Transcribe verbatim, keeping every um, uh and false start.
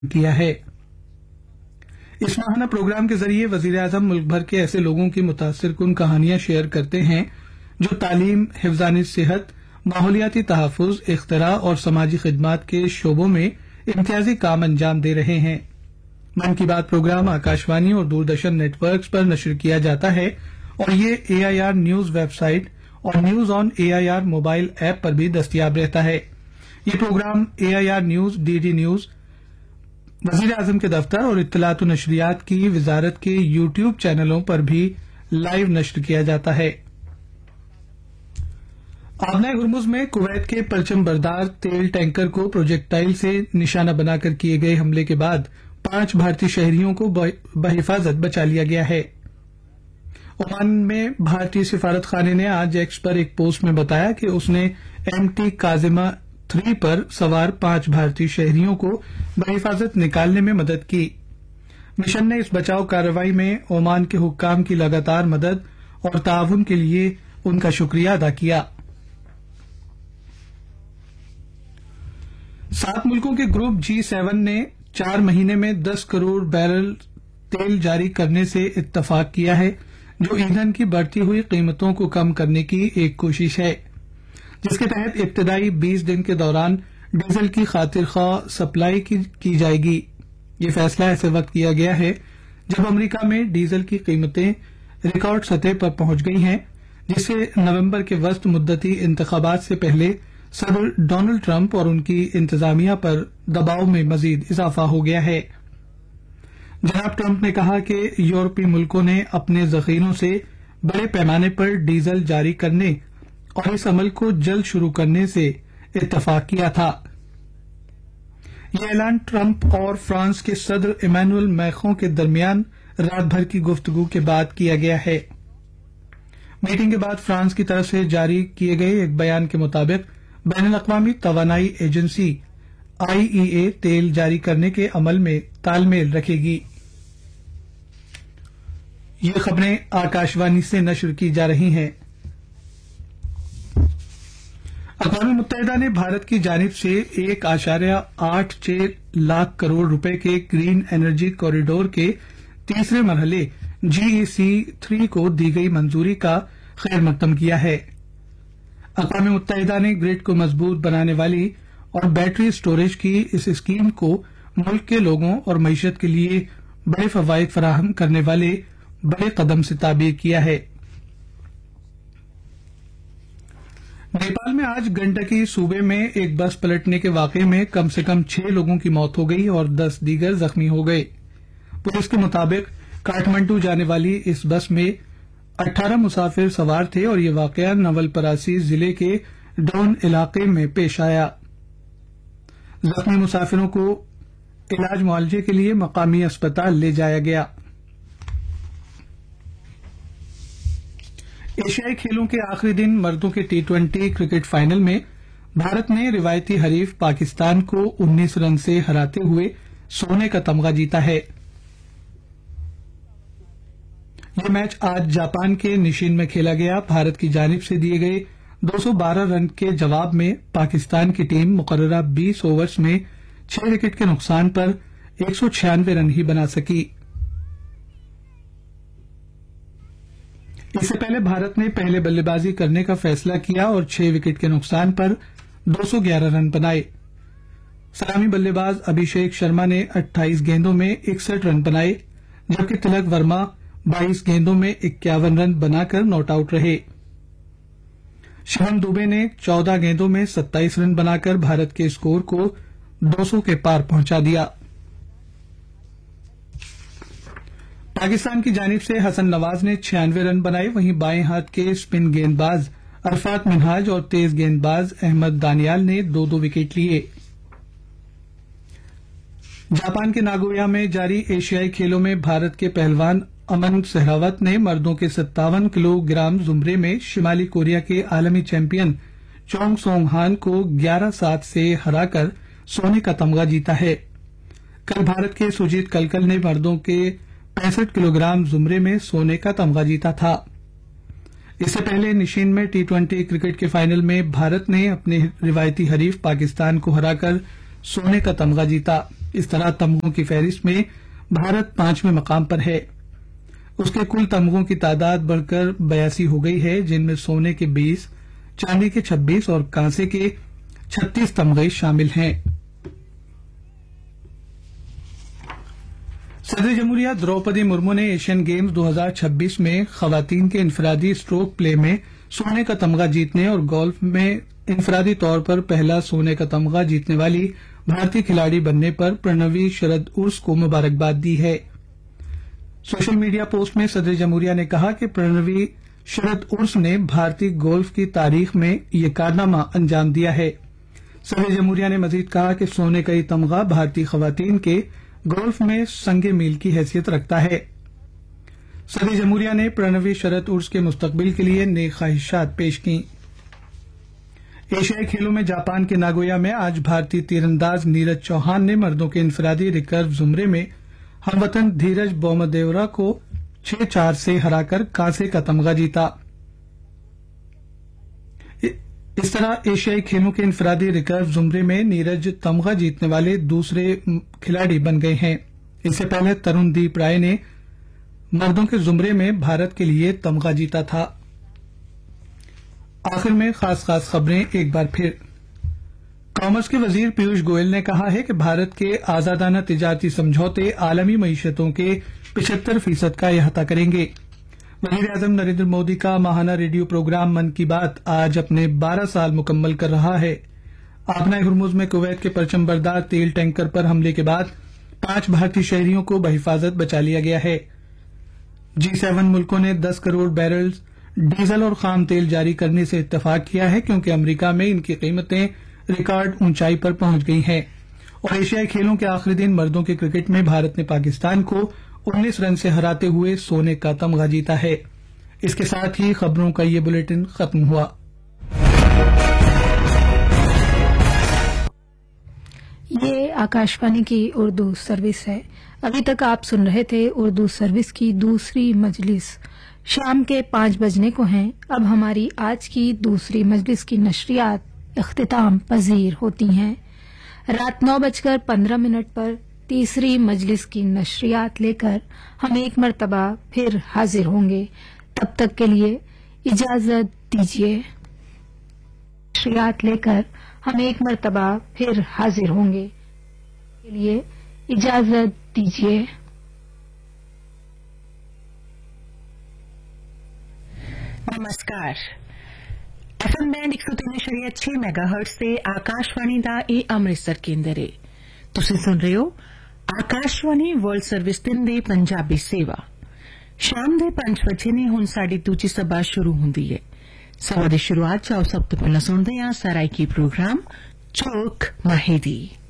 کیا ہے۔ اس ماہانہ پروگرام کے ذریعے وزیر اعظم ملک بھر کے ایسے لوگوں کی متاثر کن کہانیاں شیئر کرتے ہیں جو تعلیم، حفظان صحت، ماحولیاتی تحفظ، اختراع اور سماجی خدمات کے شعبوں میں امتیازی کام انجام دے رہے ہیں۔ من کی بات پروگرام آکاشوانی اور دوردرشن نیٹ ورکس پر نشر کیا جاتا ہے اور یہ اے I R news web site اور news on a I R mobile app پر بھی دستیاب رہتا ہے۔ یہ programme a I R news, D D news, وزیر اعظم کے دفتر اور اطلاعات و نشریات کی وزارت کے یوٹیوب چینلوں پر بھی لائیو نشر کیا جاتا ہے۔ آبنائے ہرمز میں کویت کے پرچم بردار تیل ٹینکر کو پروجیکٹائل سے نشانہ بنا کر کیے گئے حملے کے بعد پانچ بھارتی شہریوں کو بحفاظت بچا لیا گیا ہے۔ عمان میں بھارتی سفارت خانے نے آج ایکس پر ایک پوسٹ میں بتایا کہ اس نے ایم ٹی کازیما تھری پر سوار پانچ بھارتی شہریوں کو بحفاظت نکالنے میں مدد کی۔ مشن نے اس بچاؤ کارروائی میں عمان کے حکام کی لگاتار مدد اور تعاون کے لیے ان کا شکریہ ادا کیا۔ سات ملکوں کے گروپ جی سیون نے چار مہینے میں دس کروڑ بیرل تیل جاری کرنے سے اتفاق کیا ہے، جو ایندھن کی بڑھتی ہوئی قیمتوں کو کم کرنے کی ایک کوشش ہے، جس کے تحت ابتدائی بیس دن کے دوران ڈیزل کی خاطر خواہ سپلائی کی, کی جائے گی۔ یہ فیصلہ ایسے وقت کیا گیا ہے جب امریکہ میں ڈیزل کی قیمتیں ریکارڈ سطح پر پہنچ گئی ہیں، جس سے نومبر کے وسط مدتی انتخابات سے پہلے صدر ڈونلڈ ٹرمپ اور ان کی انتظامیہ پر دباؤ میں مزید اضافہ ہو گیا ہے۔ جناب ٹرمپ نے کہا کہ یورپی ملکوں نے اپنے ذخیروں سے بڑے پیمانے پر ڈیزل جاری کرنے اور اس عمل کو جلد شروع کرنے سے اتفاق کیا تھا۔ یہ اعلان ٹرمپ اور فرانس کے صدر ایمانوئل میخوں کے درمیان رات بھر کی گفتگو کے بعد کیا گیا ہے۔ میٹنگ کے بعد فرانس کی طرف سے جاری کیے گئے ایک بیان کے مطابق بین الاقوامی توانائی ایجنسی آئی ای اے تیل جاری کرنے کے عمل میں تال میل رکھے گی۔ یہ خبریں آکاشوانی سے نشر کی جا رہی ہیں۔ اقوام متحدہ نے بھارت کی جانب سے ایک اشاریہ آٹھ چھ لاکھ کروڑ روپے کے گرین انرجی کوریڈور کے تیسرے مرحلے جی ای سی تھری کو دی گئی منظوری کا خیر مقدم کیا ہے۔ اقوام متحدہ نے گرڈ کو مضبوط بنانے والی اور بیٹری اسٹوریج کی اس اسکیم کو ملک کے لوگوں اور معیشت کے لیے بڑے فوائد فراہم کرنے والے بڑے قدم سے تعبیر کیا ہے۔ نیپال میں آج گنڈکی صوبے میں ایک بس پلٹنے کے واقعے میں کم سے کم چھ لوگوں کی موت ہو گئی اور دس دیگر زخمی ہو گئے۔ پولیس کے مطابق کاٹمنڈو جانے والی اس بس میں اٹھارہ مسافر سوار تھے اور یہ واقعہ نول پراسی ضلع کے ڈون علاقے میں پیش آیا۔ زخمی مسافروں کو علاج معالجے کے لیے مقامی اسپتال لے جایا گیا۔ ایشیائی کھیلوں کے آخری دن مردوں کے ٹی ٹوینٹی کرکٹ فائنل میں بھارت نے روایتی حریف پاکستان کو انیس رن سے ہراتے ہوئے سونے کا تمغہ جیتا ہے۔ یہ میچ آج جاپان کے نشین میں کھیلا گیا۔ بھارت کی جانب سے دیے گئے دو سو بارہ رن کے جواب میں پاکستان کی ٹیم مقررہ بیس اوورز میں چھ وکٹ کے نقصان پر ایک سو چھیانوے رن ہی بنا سکی۔ اس سے پہلے بھارت نے پہلے بلے بازی کرنے کا فیصلہ کیا اور چھ وکٹ کے نقصان پر دو سو گیارہ رن بنائے۔ سلامی بلے باز ابھیشیک شرما نے اٹھائیس گیندوں میں اکسٹھ رن بنائے، جبکہ تلک ورما بائیس گیندوں میں اکیاون رن بنا کر ناٹ آؤٹ رہے۔ شیون دوبے نے چودہ گیندوں میں ستائیس رن بنا کر بھارت کے اسکور کو دو سو کے پار پہنچا دیا۔ پاکستان کی جانب سے حسن نواز نے چھیانوے رن بنائے، وہیں بائیں ہاتھ کے اسپن گیند باز عرفات منہاج اور تیز گیند باز احمد دانیال نے دو دو وکٹ لیے۔ جاپان کے ناگویا میں جاری ایشیائی کھیلوں میں بھارت کے پہلوان امن سہراوت نے مردوں کے ستاون کلو گرام زمرے میں شمالی کوریا کے عالمی چیمپئن چونگ سونگ ہان کو گیارہ سات سے ہرا کر سونے کا تمغہ جیتا ہے۔ کل بھارت کے سوجیت کلکل نے مردوں کے پینسٹھ کلو گرام زمرے میں سونے کا تمغہ جیتا تھا۔ اس سے پہلے نشین میں ٹی ٹوینٹی کرکٹ کے فائنل میں بھارت نے اپنے روایتی حریف پاکستان کو ہرا کر سونے کا تمغہ جیتا۔ इस तरह तमगों की फहरिस्त में भारत पांचवें मकाम पर है। उसके कुल तमगों की तादाद बढ़कर बयासी हो गई है, जिनमें सोने के बीस, चांदी के छब्बीस और कांसे के छत्तीस तमगे शामिल हैं। सदर जमहूरिया द्रौपदी मुर्मू ने एशियन गेम्स दो हज़ार छब्बीस में खवातीन के इनफरादी स्ट्रोक प्ले में सोने का तमगा जीतने और गोल्फ में इनफरादी तौर पर पहला सोने का तमगा जीतने वाली भारतीय खिलाड़ी बनने पर प्रणवी शरद उर्स को मुबारकबाद दी है। सोशल मीडिया पोस्ट में सदर जमहूरिया ने कहा कि प्रणवी शरद उर्स ने भारतीय गोल्फ की तारीख में ये कारनामा अंजाम दिया है। सदर जमहूरिया ने मजीद कहा कि सोने का ये तमगा भारतीय खवातीन के गोल्फ में संगे मील की हैसियत रखता है। सदर जमहूरिया ने प्रणवी शरद उर्स के मुस्तकबिल के लिए नेक ख्वाहिशात पेश की। एशियाई खेलों में जापान के नागोया में आज भारतीय तीरंदाज नीरज चौहान ने मर्दों के इनफरादी रिकर्व जुमरे में हमवतन धीरज बोमदेवरा को छह चार से हराकर कांसे का तमगा जीता। इस तरह एशियाई खेलों के इनफरादी रिकर्व जुमरे में नीरज तमगा जीतने वाले दूसरे खिलाड़ी बन गए हैं। इससे पहले तरुणदीप राय ने मर्दों के जुमरे में भारत के लिए तमगा जीता था। आखिर में खास खास खबरें एक बार फिर। कॉमर्स के वजीर पीयूष गोयल ने कहा है कि भारत के आजादाना तिजारती समझौते आलमी मईशतों के पिछहत्तर फीसद का अहाता करेंगे। वजीर आजम नरेंद्र मोदी का माहाना रेडियो प्रोग्राम मन की बात आज अपने बारह साल मुकम्मल कर रहा है। आपना हुर्मुज में कुवैत के परचम बरदार तेल टैंकर पर हमले के बाद पांच भारतीय शहरियों को बहिफाजत बचा लिया गया है। जी सेवन मुल्कों ने दस करोड़ बैरल डीजल और खाम तेल जारी करने से इत्तेफाक किया है, क्योंकि अमरीका में इनकी कीमतें रिकॉर्ड ऊंचाई पर पहुंच गई हैं। और एशियाई खेलों के आखिरी दिन मर्दों के क्रिकेट में भारत ने पाकिस्तान को उन्नीस रन से हराते हुए सोने का तमगा जीता है। इसके साथ ही खबरों का ये बुलेटिन खत्म हुआ। ये आकाशवाणी की उर्दू सर्विस है। अभी तक आप सुन रहे थे उर्दू सर्विस की दूसरी मजलिस। शाम के पांच बजने को हैं। अब हमारी आज की दूसरी मजलिस की नशरियात इख्तिताम पजीर होती हैं। रात नौ बजकर पंद्रह मिनट पर तीसरी मजलिस की नशरियात लेकर हम एक मरतबा फिर हाजिर होंगे। तब तक के लिए इजाजत दीजिए। नशरियात लेकर हम एक मरतबा फिर हाजिर होंगे। के लिए इजाजत दीजिए। नमस्कार। एफएम बैंड एक सौ तीन शरिया छह मेगाहर्ट्ज से आकाशवाणी ਦਾ ਇਹ ਅੰਮ੍ਰਿਤਸਰ ਕੇਂਦਰ ਹੈ। ਤੁਸੀਂ ਸੁਣ ਰਹੇ ਹੋ ਆਕਾਸ਼ਵਾਣੀ ਵਰਲਡ ਸਰਵਿਸ ਤਿੰਨ ਦੀ ਪੰਜਾਬੀ ਸੇਵਾ। ਸ਼ਾਮ ਦੇ ਪੰਜ ਵਜੇ ਨੇ ਹੁਣ ਸਾਡੀ ਦੂਜੀ ਸਭਾ ਸ਼ੁਰੂ ਹੁੰਦੀ ਹੈ। ਸਭਾ ਦੀ ਸ਼ੁਰੂਆਤ ਚਾਓ ਸਭ ਤੋਂ ਪਹਿਲਾਂ ਸੁਣਦੇ ਹਾਂ ਸਰਾਇਕੀ ਪ੍ਰੋਗਰਾਮ ਚੌਕ ਮਾਹੀਦੀ।